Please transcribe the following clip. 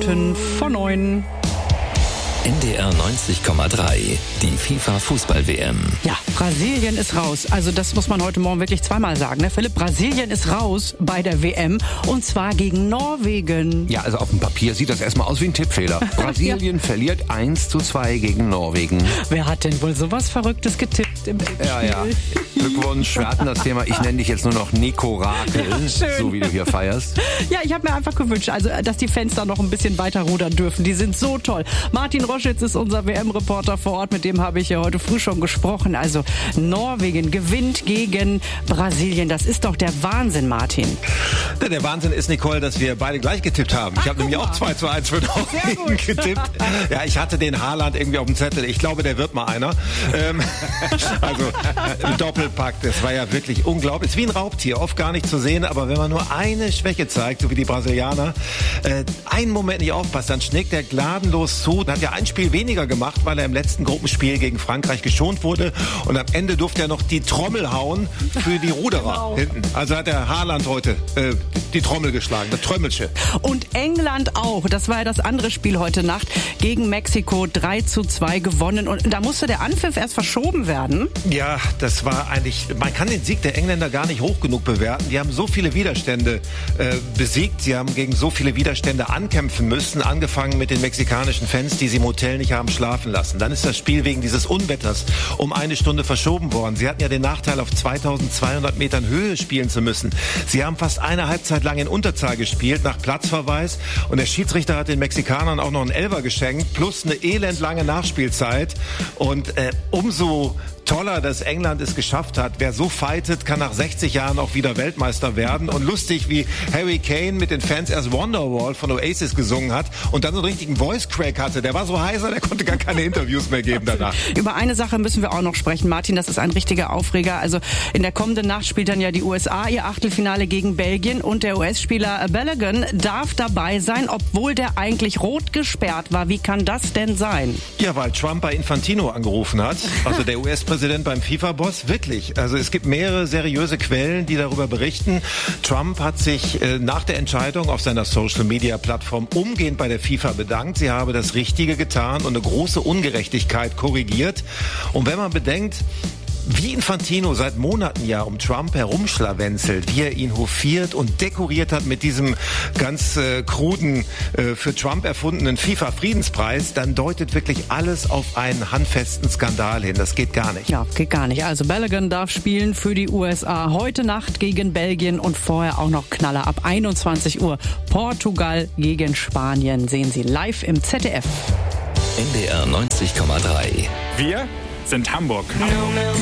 Minuten vor 9. NDR 90,3, die FIFA-Fußball-WM. Ja, Brasilien ist raus. Also das muss man heute Morgen wirklich zweimal sagen, ne, Philipp? Brasilien ist raus bei der WM und zwar gegen Norwegen. Ja, also auf dem Papier sieht das erstmal aus wie ein Tippfehler. Brasilien verliert 1:2 gegen Norwegen. Wer hat denn wohl sowas Verrücktes getippt im Spiel? Ja. Glückwunsch, wir hatten das Thema, ich nenne dich jetzt nur noch Nico Rakel, so wie du hier feierst. Ja, ich habe mir einfach gewünscht, also dass die Fans da noch ein bisschen weiter rudern dürfen. Die sind so toll. Martin Roschitz ist unser WM-Reporter vor Ort, mit dem habe ich ja heute früh schon gesprochen. Also Norwegen gewinnt gegen Brasilien. Das ist doch der Wahnsinn, Martin. Der Wahnsinn ist, Nicole, dass wir beide gleich getippt haben. Ich habe nämlich auch 2:1 für Norwegen getippt. Ja, ich hatte den Haaland irgendwie auf dem Zettel. Ich glaube, der wird mal einer. Also Doppelpack, das war ja wirklich unglaublich. Ist wie ein Raubtier, oft gar nicht zu sehen. Aber wenn man nur eine Schwäche zeigt, so wie die Brasilianer, einen Moment nicht aufpasst, dann schlägt er gnadenlos zu. Hat ja ein Spiel weniger gemacht, weil er im letzten Gruppenspiel gegen Frankreich geschont wurde. Und am Ende durfte er noch die Trommel hauen für die Ruderer hinten. Also hat der Haaland heute die Trommel geschlagen, das Trömmelchen. Und England auch. Das war ja das andere Spiel heute Nacht. Gegen Mexiko 3:2 gewonnen. Und da musste der Anpfiff erst verschoben werden. Ja, das war eigentlich, man kann den Sieg der Engländer gar nicht hoch genug bewerten. Die haben so viele Widerstände besiegt. Sie haben gegen so viele Widerstände ankämpfen müssen. Angefangen mit den mexikanischen Fans, die sie im Hotel nicht haben schlafen lassen. Dann ist das Spiel wegen dieses Unwetters um 1 Stunde verschoben worden. Sie hatten ja den Nachteil, auf 2200 Metern Höhe spielen zu müssen. Sie haben fast eine Halbzeit lang in Unterzahl gespielt, nach Platzverweis. Und der Schiedsrichter hat den Mexikanern auch noch einen Elfer geschenkt, plus eine elendlange Nachspielzeit. Und umso toller, dass England es geschafft hat. Wer so fightet, kann nach 60 Jahren auch wieder Weltmeister werden. Und lustig, wie Harry Kane mit den Fans erst Wonderwall von Oasis gesungen hat und dann so einen richtigen Voice Crack hatte. Der war so heiser, der konnte gar keine Interviews mehr geben danach. Über eine Sache müssen wir auch noch sprechen, Martin. Das ist ein richtiger Aufreger. Also in der kommenden Nacht spielt dann ja die USA ihr Achtelfinale gegen Belgien und der US-Spieler Balogun darf dabei sein, obwohl der eigentlich rot gesperrt war. Wie kann das denn sein? Ja, weil Trump bei Infantino angerufen hat, also der US-Präsident beim FIFA-Boss, wirklich. Also es gibt mehrere seriöse Quellen, die darüber berichten. Trump hat sich nach der Entscheidung auf seiner Social-Media-Plattform umgehend bei der FIFA bedankt. Sie habe das Richtige getan und eine große Ungerechtigkeit korrigiert. Und wenn man bedenkt, wie Infantino seit Monaten ja um Trump herumschlawenzelt, wie er ihn hofiert und dekoriert hat mit diesem ganz kruden, für Trump erfundenen FIFA-Friedenspreis, dann deutet wirklich alles auf einen handfesten Skandal hin. Das geht gar nicht. Ja, geht gar nicht. Also Balogun darf spielen für die USA heute Nacht gegen Belgien und vorher auch noch Knaller ab 21 Uhr. Portugal gegen Spanien sehen Sie live im ZDF. NDR 90,3. Wir sind Hamburg.